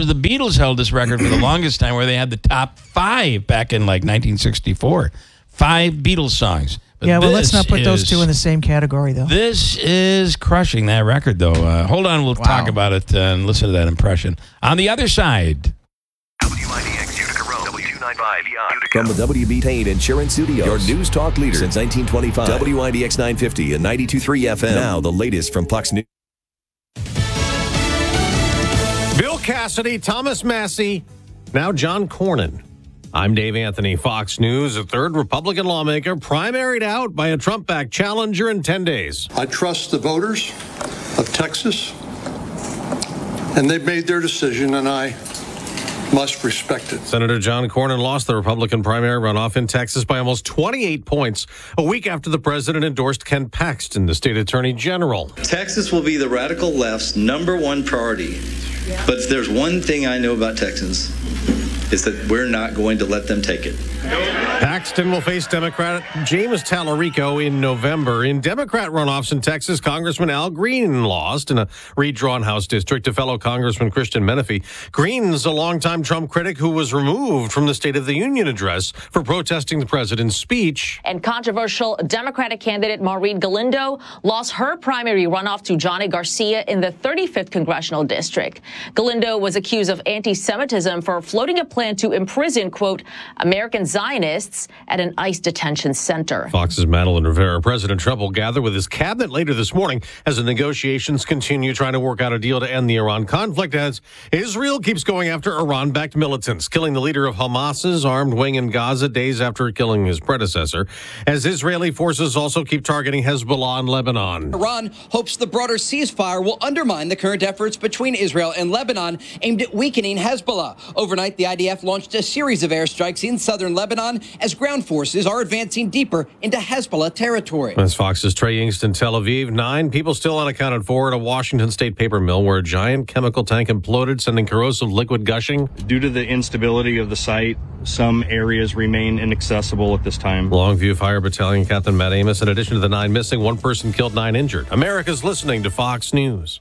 was the Beatles held this record for the longest time, where they had the top 5 back in like 1964. 5 Beatles songs. But yeah, well, let's not put those two in the same category, though. This is crushing that record, though. Hold on, we'll talk about it and listen to that impression. On the other side. WIDX Utica Road, W295 Utica. From the WB Payne Insurance Studios, your news talk leader since 1925. WIDX 950 and 92.3 FM. Now the latest from Fox News. Bill Cassidy, Thomas Massie, now John Cornyn. I'm Dave Anthony, Fox News. A third Republican lawmaker primaried out by a Trump-backed challenger in 10 days. I trust the voters of Texas, and they've made their decision, and I must respect it. Senator John Cornyn lost the Republican primary runoff in Texas by almost 28 points, a week after the president endorsed Ken Paxton, the state attorney general. Texas will be the radical left's #1 priority. But if there's one thing I know about Texans, is that we're not going to let them take it. Paxton will face Democrat James Tallarico in November. In Democrat runoffs in Texas, Congressman Al Green lost in a redrawn House district to fellow Congressman Christian Menefee. Green's a longtime Trump critic who was removed from the State of the Union address for protesting the president's speech. And controversial Democratic candidate Maureen Galindo lost her primary runoff to Johnny Garcia in the 35th Congressional District. Galindo was accused of anti-Semitism for floating a plan to imprison, quote, American Zionists at an ICE detention center. Fox's Madeline Rivera. President Trump will gather with his cabinet later this morning as the negotiations continue trying to work out a deal to end the Iran conflict as Israel keeps going after Iran-backed militants, killing the leader of Hamas's armed wing in Gaza days after killing his predecessor, as Israeli forces also keep targeting Hezbollah in Lebanon. Iran hopes the broader ceasefire will undermine the current efforts between Israel and Lebanon aimed at weakening Hezbollah. Overnight, the IDF launched a series of airstrikes in southern Lebanon as ground forces are advancing deeper into Hezbollah territory. That's Fox's Trey Yingst in Tel Aviv. 9 people still unaccounted for at a Washington State paper mill where a giant chemical tank imploded, sending corrosive liquid gushing. Due to the instability of the site, some areas remain inaccessible at this time. Longview Fire Battalion Captain Matt Amos. In addition to the 9 missing, 1 person killed, 9 injured. America's listening to Fox News.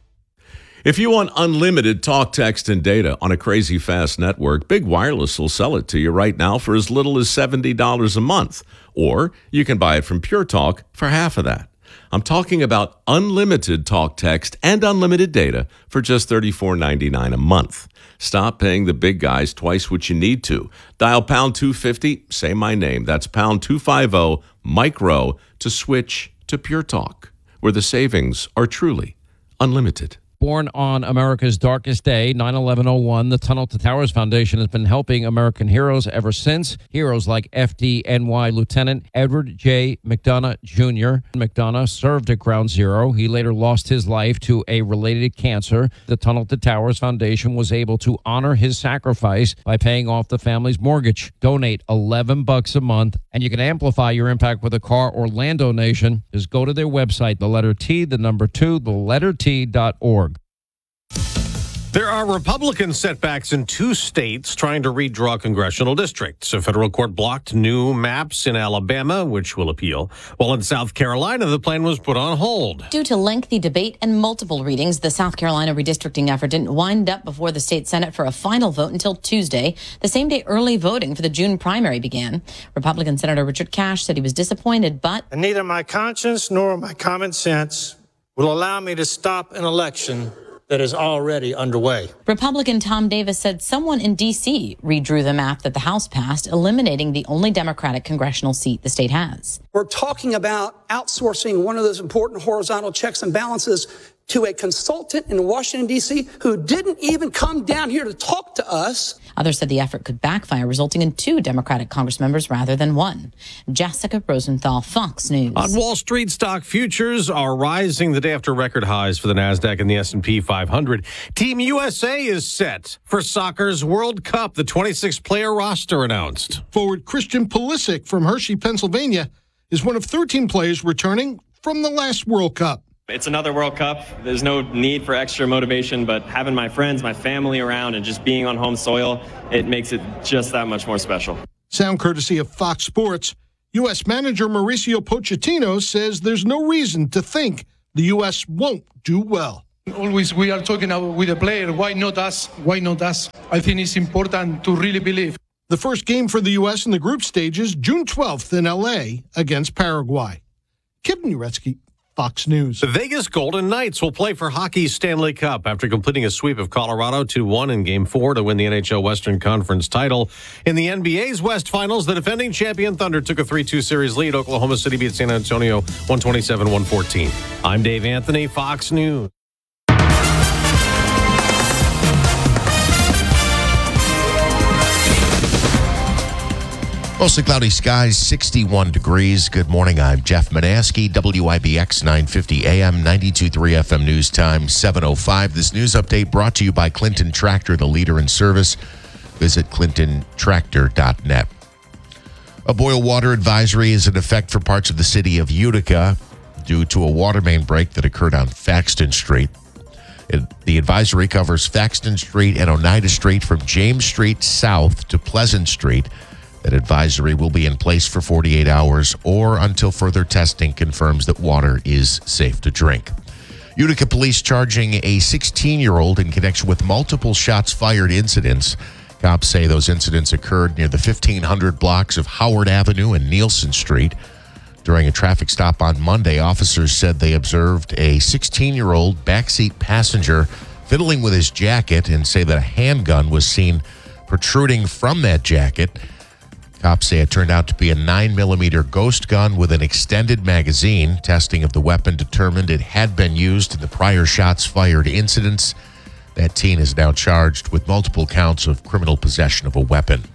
If you want unlimited talk, text, and data on a crazy fast network, Big Wireless will sell it to you right now for as little as $70 a month. Or you can buy it from Pure Talk for half of that. I'm talking about unlimited talk, text, and unlimited data for just $34.99 a month. Stop paying the big guys twice what you need to. Dial pound 250, say my name. That's pound 250, micro, to switch to Pure Talk, where the savings are truly unlimited. Born on America's darkest day, 9/11/01, the Tunnel to Towers Foundation has been helping American heroes ever since. Heroes like FDNY Lieutenant Edward J. McDonough Jr. McDonough served at Ground Zero. He later lost his life to a related cancer. The Tunnel to Towers Foundation was able to honor his sacrifice by paying off the family's mortgage. Donate $11 a month, and you can amplify your impact with a car or land donation. Just go to their website, the letter T, the number 2, the letter T.org. There are Republican setbacks in 2 states trying to redraw congressional districts. A federal court blocked new maps in Alabama, which will appeal, while in South Carolina, the plan was put on hold. Due to lengthy debate and multiple readings, the South Carolina redistricting effort didn't wind up before the state Senate for a final vote until Tuesday, the same day early voting for the June primary began. Republican Senator Richard Cash said he was disappointed, but neither my conscience nor my common sense will allow me to stop an election that is already underway. Republican Tom Davis said someone in D.C. redrew the map that the House passed, eliminating the only Democratic congressional seat the state has. We're talking about outsourcing one of those important horizontal checks and balances to a consultant in Washington, D.C., who didn't even come down here to talk to us. Others said the effort could backfire, resulting in 2 Democratic Congress members rather than 1. Jessica Rosenthal, Fox News. On Wall Street, stock futures are rising the day after record highs for the NASDAQ and the S&P 500. Team USA is set for soccer's World Cup. The 26-player roster announced. Forward Christian Pulisic from Hershey, Pennsylvania, is one of 13 players returning from the last World Cup. It's another World Cup. There's no need for extra motivation, but having my friends, my family around, and just being on home soil, it makes it just that much more special. Sound courtesy of Fox Sports. U.S. manager Mauricio Pochettino says there's no reason to think the U.S. won't do well. Always we are talking with the player. Why not us? Why not us? I think it's important to really believe. The first game for the U.S. in the group stages, June 12th in L.A. against Paraguay. Kevin Uretsky, Fox News. The Vegas Golden Knights will play for hockey's Stanley Cup after completing a sweep of Colorado 2-1 in Game 4 to win the NHL Western Conference title. In the NBA's West Finals, the defending champion Thunder took a 3-2 series lead. Oklahoma City beat San Antonio 127-114. I'm Dave Anthony, Fox News. Mostly cloudy skies, 61 degrees. Good morning. I'm Jeff Manaski, WIBX 950 AM, 92.3 FM News Time, 7:05. This news update brought to you by Clinton Tractor, the leader in service. Visit clintontractor.net. A boil water advisory is in effect for parts of the city of Utica due to a water main break that occurred on Faxton Street. The advisory covers Faxton Street and Oneida Street from James Street south to Pleasant Street. That advisory will be in place for 48 hours or until further testing confirms that water is safe to drink. Utica police charging a 16-year-old in connection with multiple shots fired incidents. Cops say those incidents occurred near the 1500 blocks of Howard Avenue and Nielsen Street. During a traffic stop on Monday, officers said they observed a 16-year-old backseat passenger fiddling with his jacket and say that a handgun was seen protruding from that jacket. Cops say it turned out to be a 9mm ghost gun with an extended magazine. Testing of the weapon determined it had been used in the prior shots fired incidents. That teen is now charged with multiple counts of criminal possession of a weapon.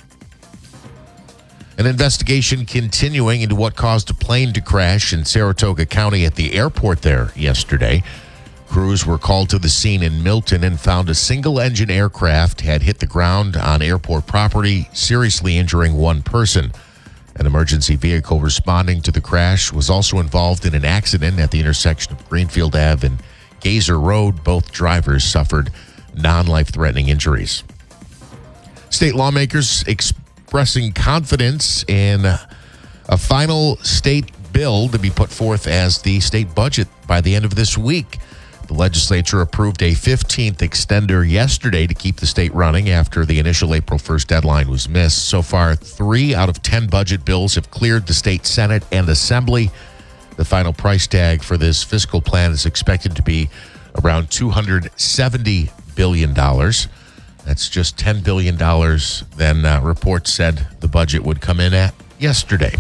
An investigation continuing into what caused a plane to crash in Saratoga County at the airport there yesterday. Crews were called to the scene in Milton and found a single-engine aircraft had hit the ground on airport property, seriously injuring one person. An emergency vehicle responding to the crash was also involved in an accident at the intersection of Greenfield Ave and Gazer Road. Both drivers suffered non-life-threatening injuries. State lawmakers expressing confidence in a final state bill to be put forth as the state budget by the end of this week. The legislature approved a 15th extender yesterday to keep the state running after the initial April 1st deadline was missed. So far, 3 out of 10 budget bills have cleared the state Senate and Assembly. The final price tag for this fiscal plan is expected to be around $270 billion. That's just $10 billion than reports said the budget would come in at yesterday.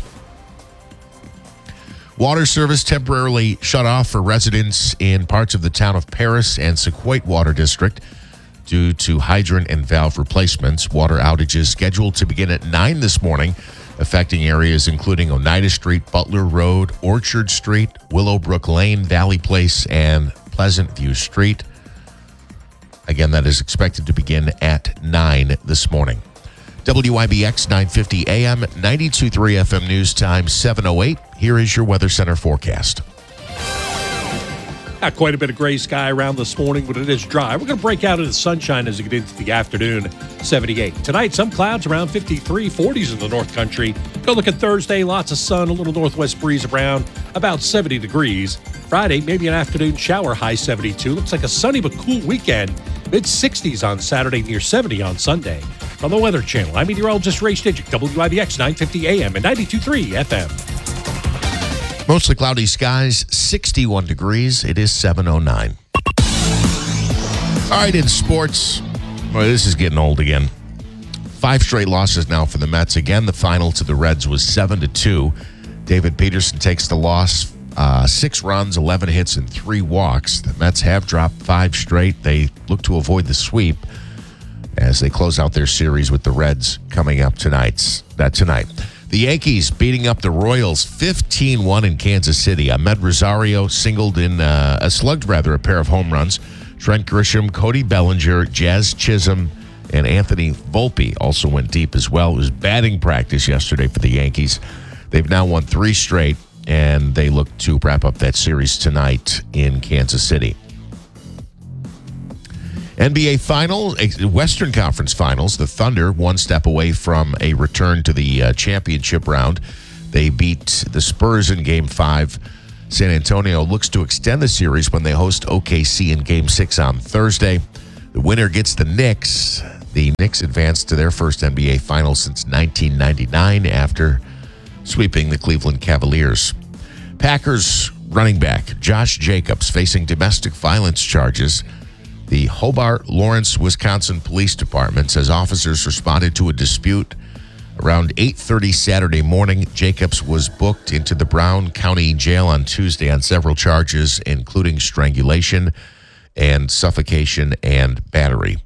Water service temporarily shut off for residents in parts of the town of Paris and Sequoia Water District due to hydrant and valve replacements. Water outages scheduled to begin at 9 this morning, affecting areas including Oneida Street, Butler Road, Orchard Street, Willowbrook Lane, Valley Place, and Pleasant View Street. Again, that is expected to begin at 9 this morning. WIBX 950 AM, 92.3 FM News Time, 7:08. Here is your Weather Center forecast. Quite a bit of gray sky around this morning, but it is dry. We're going to break out into sunshine as we get into the afternoon, 78. Tonight, some clouds around 53, 40s in the North Country. Go look at Thursday, lots of sun, a little northwest breeze around, about 70 degrees. Friday, maybe an afternoon shower, high 72. Looks like a sunny but cool weekend. Mid-60s on Saturday, near 70 on Sunday. From the Weather Channel, I'm meteorologist Ray Stidgick, WIBX 950 AM and 92.3 FM. Mostly cloudy skies, 61 degrees. It is 7:09. All right, in sports, boy, this is getting old again. 5 straight losses now for the Mets. Again, the final to the Reds was 7-2. David Peterson takes the loss. 6 runs, 11 hits, and 3 walks. The Mets have dropped 5 straight. They look to avoid the sweep as they close out their series with the Reds coming up tonight. The Yankees beating up the Royals 15-1 in Kansas City. Ahmed Rosario slugged a pair of home runs. Trent Grisham, Cody Bellinger, Jazz Chisholm, and Anthony Volpe also went deep as well. It was batting practice yesterday for the Yankees. They've now won 3 straight, and they look to wrap up that series tonight in Kansas City. NBA Finals, Western Conference Finals, the Thunder one step away from a return to the championship round. They beat the Spurs in Game 5 San Antonio looks to extend the series when they host OKC in Game 6 on Thursday. The winner gets the Knicks. The Knicks advanced to their first NBA Finals since 1999 after sweeping the Cleveland Cavaliers. Packers running back Josh Jacobs facing domestic violence charges. The Hobart Lawrence, Wisconsin Police Department says officers responded to a dispute around 8:30 Saturday morning. Jacobs was booked into the Brown County Jail on Tuesday on several charges, including strangulation and suffocation and battery.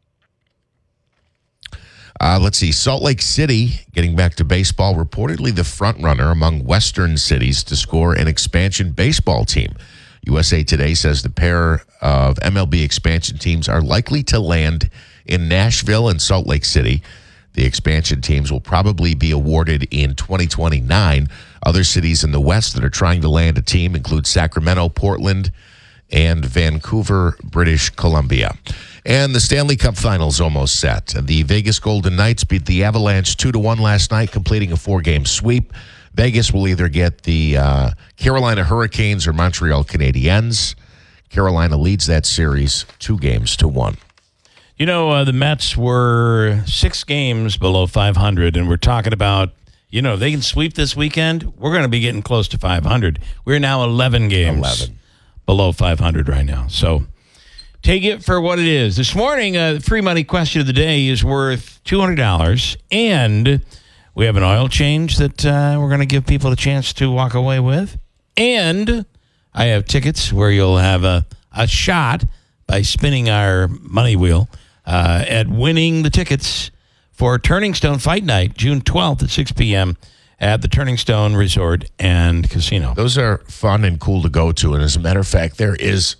Let's see. Salt Lake City, getting back to baseball, reportedly the front runner among Western cities to score an expansion baseball team. USA Today says the pair of MLB expansion teams are likely to land in Nashville and Salt Lake City. The expansion teams will probably be awarded in 2029. Other cities in the West that are trying to land a team include Sacramento, Portland, and Vancouver, British Columbia. And the Stanley Cup Finals almost set. The Vegas Golden Knights beat the Avalanche 2-1 last night, completing a 4-game sweep. Vegas will either get the Carolina Hurricanes or Montreal Canadiens. Carolina leads that series 2-1. You know, the Mets were 6 games below 500, and we're talking about, you know, if they can sweep this weekend, we're going to be getting close to 500. We're now 11 games below 500 right now. So take it for what it is. This morning, the free money question of the day is worth $200, and we have an oil change that we're going to give people a chance to walk away with. And I have tickets where you'll have a shot by spinning our money wheel at winning the tickets for Turning Stone Fight Night, June 12th at 6 p.m. at the Turning Stone Resort and Casino. Those are fun and cool to go to. And as a matter of fact, there is,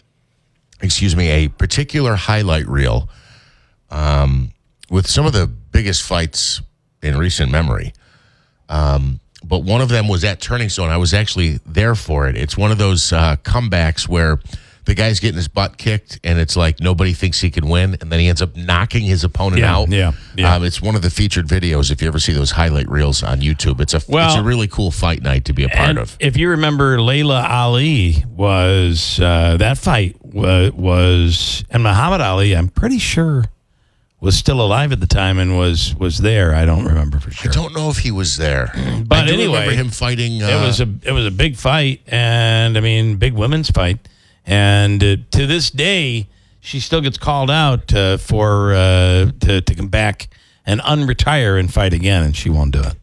a particular highlight reel with some of the biggest fights in recent memory. But one of them was at Turning Stone. I was actually there for it. It's one of those comebacks where the guy's getting his butt kicked, and it's like nobody thinks he can win, and then he ends up knocking his opponent out. Yeah. It's one of the featured videos. If you ever see those highlight reels on YouTube, it's a really cool fight night to be a part of. If you remember, Layla Ali was that fight was, and Muhammad Ali, I'm pretty sure, was still alive at the time and was there. I don't remember for sure. I don't know if he was there, but I do anyway, remember him fighting. It was a big fight, and I mean, big women's fight. And to this day, she still gets called out to come back and unretire and fight again, and she won't do it.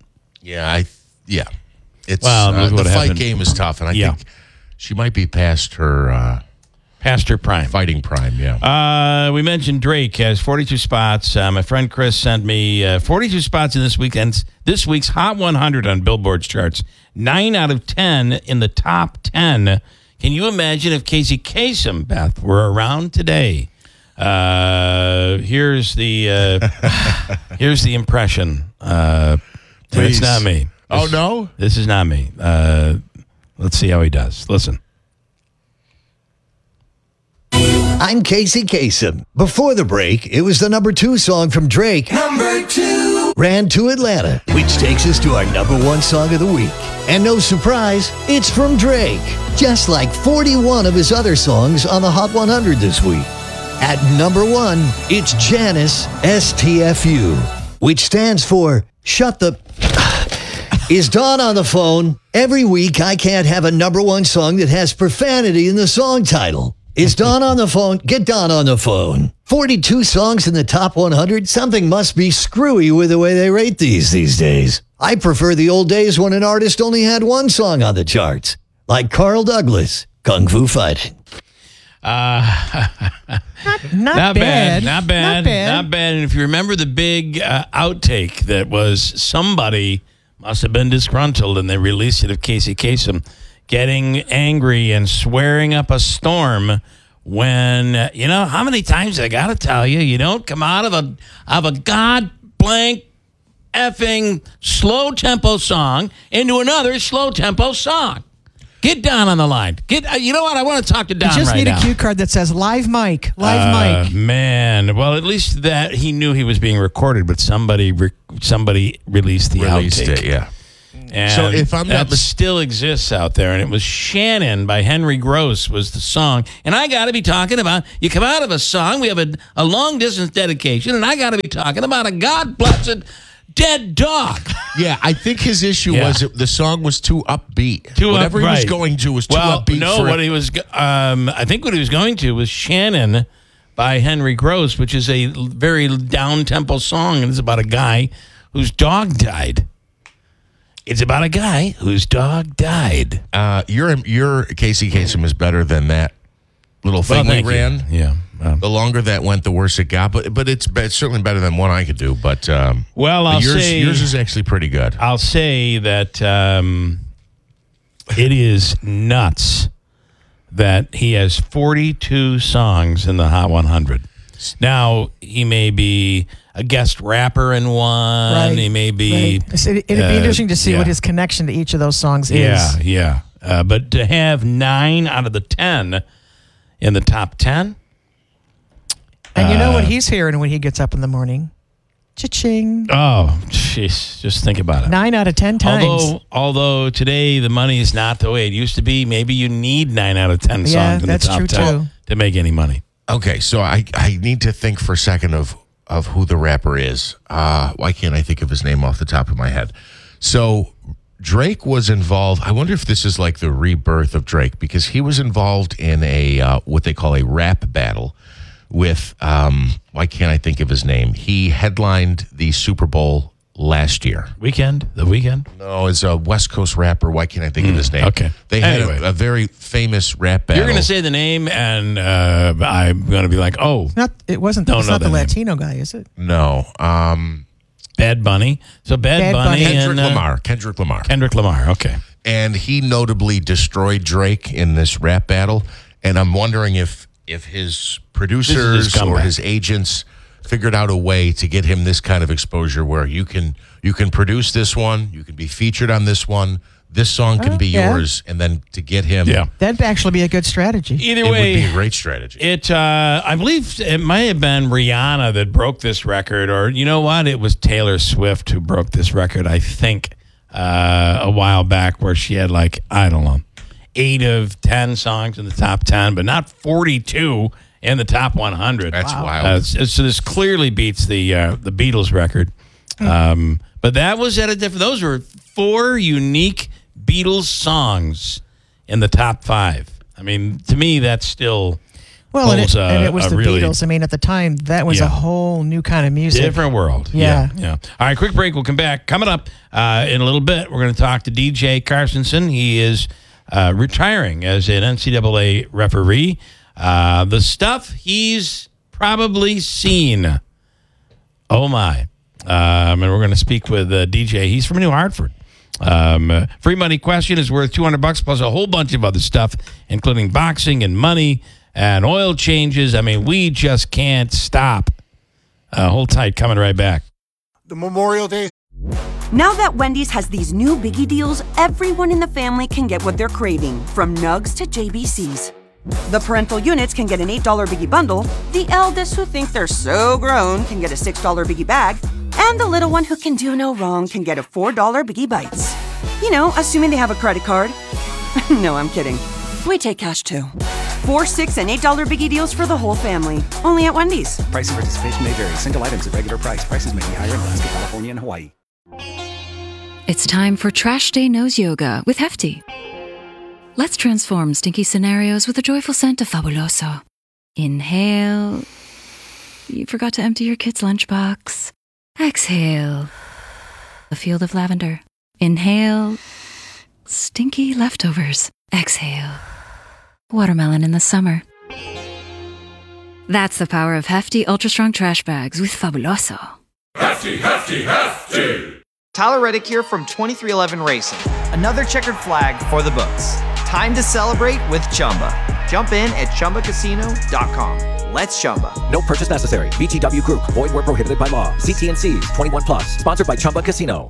It's the fight game is tough, and I think she might be past her prime, fighting prime. Yeah. We mentioned Drake has 42 spots. My friend Chris sent me 42 spots in this week's Hot 100 on Billboard's charts. 9 out of 10 in the top 10. Can you imagine if Casey Kasem, Beth, were around today? Here's the impression. It's not me. No? This is not me. Let's see how he does. Listen. I'm Casey Kasem. Before the break, it was the number 2 song from Drake. Number 2. Ran to Atlanta, which takes us to our number 1 song of the week. And no surprise, it's from Drake. Just like 41 of his other songs on the Hot 100 this week. At number 1, it's Janice STFU, which stands for Shut the... Is Dawn on the phone? Every week, I can't have a number 1 song that has profanity in the song title. Is Dawn on the phone? Get Dawn on the phone. 42 songs in the top 100. Something must be screwy with the way they rate these days. I prefer the old days when an artist only had 1 song on the charts. Like Carl Douglas, Kung Fu Fighting. Not bad. Not bad. And if you remember the big outtake that was somebody must have been disgruntled and they released it of Casey Kasem getting angry and swearing up a storm when, how many times I got to tell you, you don't come out of a god blank effing slow tempo song into another slow tempo song. Get Don on the line. You know what? I want to talk to Don right now. You just need a cue card that says live mic. Live mic. Man. Well, at least that he knew he was being recorded, but somebody released the outtake. It, yeah. And So if I'm not that still exists out there, and it was Shannon by Henry Gross was the song. And I got to be talking about, you come out of a song, we have a long-distance dedication, and I got to be talking about a God-blessed dead dog. Yeah, I think his issue was the song was too upbeat. Whatever he was right. going to was too upbeat. No, what he was, I think what he was going to was Shannon by Henry Gross, which is a very down-tempo song, and it's about a guy whose dog died. It's about a guy whose dog died. Your Casey Kasem is better than that little thing we ran. Yeah. The longer that went, the worse it got. But it's certainly better than one I could do. But yours is actually pretty good. I'll say that it is nuts that he has 42 songs in the Hot 100. Now, he may be a guest rapper in one. Right. He may be... Right. It'd be interesting to see what his connection to each of those songs is. Yeah. But to have 9 out of the 10 in the top 10... And you know what he's hearing when he gets up in the morning? Cha-ching. Oh, jeez. Just think about it. 9 out of 10 times. Although today the money is not the way it used to be, maybe you need 9 out of 10 songs in the top 10 to make any money. Okay, so I need to think for a second of who the rapper is. Why can't I think of his name off the top of my head? So Drake was involved. I wonder if this is like the rebirth of Drake, because he was involved in a what they call a rap battle with, why can't I think of his name? He headlined the Super Bowl last year. The Weeknd? No, it's a West Coast rapper. Why can't I think of his name? Okay. They had a very famous rap battle. You're going to say the name, and I'm going to be like, oh. It's not the Latino guy, is it? No. Bad Bunny. So Bad Bunny Kendrick and Lamar. Kendrick Lamar. Kendrick Lamar, okay. And he notably destroyed Drake in this rap battle. And I'm wondering if his producers or his agents figured out a way to get him this kind of exposure where you can produce this one, you can be featured on this one, this song can be yours, and then to get him. Yeah. That'd actually be a good strategy. Either way, it would be a great strategy. I believe it might have been Rihanna that broke this record, or you know what? It was Taylor Swift who broke this record, I think, a while back, where she had 8 of 10 songs in the top 10, but not 42 in the top 100. That's wild. So this clearly beats the Beatles record. But that was at a different... Those were 4 unique Beatles songs in the top 5. I mean, to me, that's still... Well, and it was the Beatles. I mean, at the time, that was a whole new kind of music. Different world. Yeah. All right, quick break. We'll come back. Coming up in a little bit, we're going to talk to DJ Carsonson. He is retiring as an NCAA referee. The stuff he's probably seen. Oh, my. And we're going to speak with DJ. He's from New Hartford. Free money question is worth $200 plus a whole bunch of other stuff, including boxing and money and oil changes. I mean, we just can't stop. Hold tight. Coming right back. The Memorial Day. Now that Wendy's has these new biggie deals, everyone in the family can get what they're craving, from nugs to JBCs. The parental units can get an $8 biggie bundle, the eldest who think they're so grown can get a $6 biggie bag, and the little one who can do no wrong can get a $4 biggie bites. You know, assuming they have a credit card. No, I'm kidding. We take cash too. 4, $6, and $8 biggie deals for the whole family. Only at Wendy's. Price and participation may vary. Single items at regular price. Prices may be higher in Alaska, California, and Hawaii. It's time for Trash Day Nose Yoga with Hefty. Let's transform stinky scenarios with a joyful scent of Fabuloso. Inhale. You forgot to empty your kid's lunchbox. Exhale. A field of lavender. Inhale. Stinky leftovers. Exhale. Watermelon in the summer. That's the power of Hefty Ultra Strong Trash Bags with Fabuloso. Hefty, Hefty, Hefty! Tyler Reddick here from 2311 Racing. Another checkered flag for the books. Time to celebrate with Chumba. Jump in at ChumbaCasino.com. Let's Chumba. No purchase necessary. VGW Group. Void where prohibited by law. See T&Cs. 21 plus. Sponsored by Chumba Casino.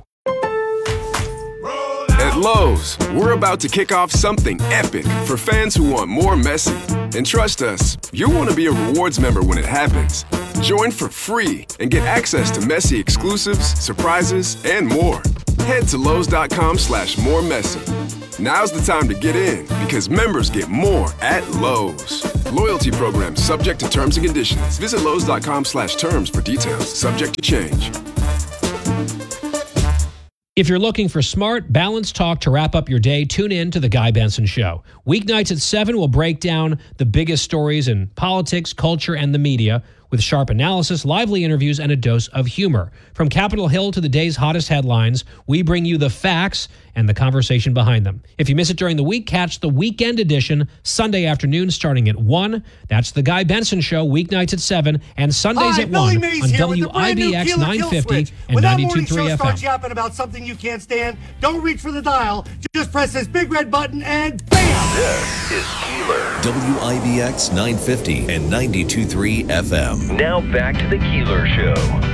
At Lowe's, we're about to kick off something epic for fans who want more Messi. And trust us, you'll want to be a rewards member when it happens. Join for free and get access to Messi exclusives, surprises, and more. Head to Lowe's.com/more messy. Now's the time to get in because members get more at Lowe's. Loyalty program subject to terms and conditions. Visit Lowe's.com/terms for details. Subject to change. If you're looking for smart, balanced talk to wrap up your day, tune in to The Guy Benson Show. Weeknights at 7, we'll break down the biggest stories in politics, culture, and the media with sharp analysis, lively interviews, and a dose of humor. From Capitol Hill to the day's hottest headlines, we bring you the facts and the conversation behind them. If you miss it during the week, catch the weekend edition Sunday afternoon starting at 1. That's The Guy Benson Show, weeknights at 7 and Sundays at 1 on WIBX 950 and 92.3 FM. Starts yapping about something you can't stand. Don't reach for the dial. Just press this big red button and bam! This is Keeler. WIBX 950 and 92.3 FM. Now back to the Keeler Show.